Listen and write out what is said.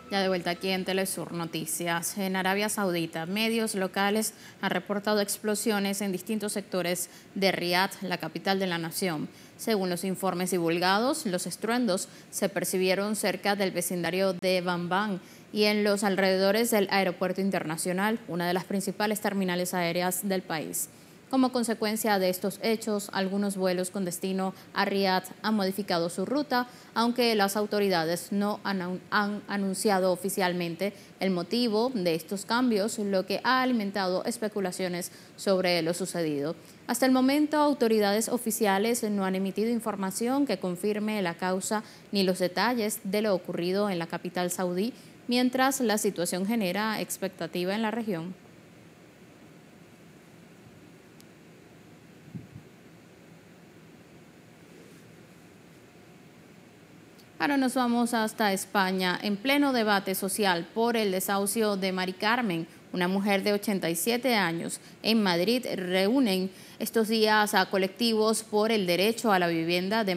Ya de vuelta aquí en Telesur Noticias. En Arabia Saudita, medios locales han reportado explosiones en distintos sectores de Riad, la capital de la nación. Según los informes divulgados, los estruendos se percibieron cerca del vecindario de Bamban y en los alrededores del aeropuerto internacional, una de las principales terminales aéreas del país. Como consecuencia de estos hechos, algunos vuelos con destino a Riad han modificado su ruta, aunque las autoridades no han anunciado oficialmente el motivo de estos cambios, lo que ha alimentado especulaciones sobre lo sucedido. Hasta el momento, autoridades oficiales no han emitido información que confirme la causa ni los detalles de lo ocurrido en la capital saudí, mientras la situación genera expectativa en la región. Ahora nos vamos hasta España. En pleno debate social por el desahucio de Mari Carmen, una mujer de 87 años, en Madrid reúnen estos días a colectivos por el derecho a la vivienda de